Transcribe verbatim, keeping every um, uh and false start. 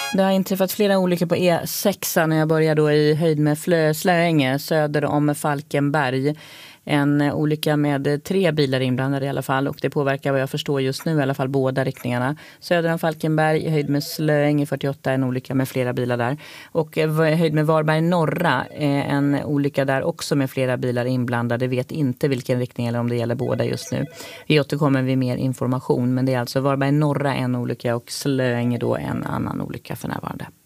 Det har inträffat flera olyckor på E sex när jag börjar då i höjd med Slöinge söder om Falkenberg. En olycka med tre bilar inblandade i alla fall, och det påverkar vad jag förstår just nu i alla fall båda riktningarna. Söder om Falkenberg i höjd med Slöinge fyrtioåtta, en olycka med flera bilar där. Och i höjd med Varberg norra en olycka där också med flera bilar inblandade. Vet inte vilken riktning eller om det gäller båda just nu. Vi återkommer vid mer information, men det är alltså Varberg norra en olycka och Slöinge då en annan olycka för närvarande.